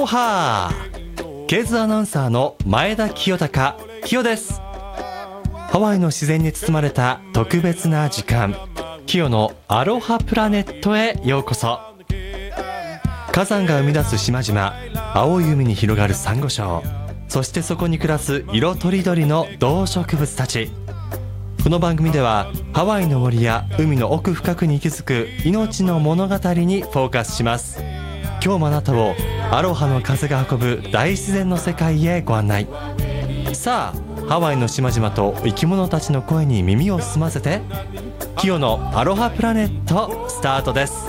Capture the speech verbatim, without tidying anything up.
ロハー、ケーズアナウンサーの前田清隆清です。ハワイの自然に包まれた特別な時間、清のアロハプラネットへようこそ。火山が生み出す島々、青い海に広がるサンゴ礁、そしてそこに暮らす色とりどりの動植物たち。この番組ではハワイの森や海の奥深くに息づく命の物語にフォーカスします。今日もあなたをアロハの風が運ぶ大自然の世界へご案内。さあ、ハワイの島々と生き物たちの声に耳を澄ませて、清のアロハプラネットスタートです。